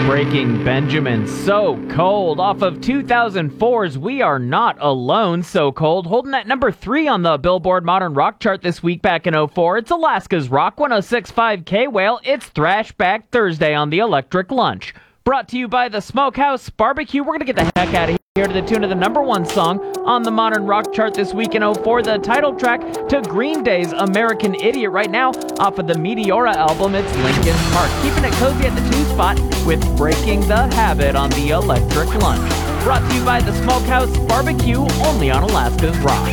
Breaking Benjamin, So Cold, off of 2004's We Are Not Alone. So Cold, holding at number 3 on the Billboard Modern Rock chart this week back in '04. It's Alaska's Rock 106.5 K-Whale. It's Thrashback Thursday on the Electric Lunch. Brought to you by the Smokehouse Barbecue. We're going to get the heck out of here to the tune of the number 1 song on the Modern Rock chart this week in '04, the title track to Green Day's American Idiot. Right now, off of the Meteora album, it's Linkin Park. Keeping it cozy at the 2 spot with Breaking the Habit on the Electric Lunch. Brought to you by the Smokehouse Barbecue, only on Alaska's Rock.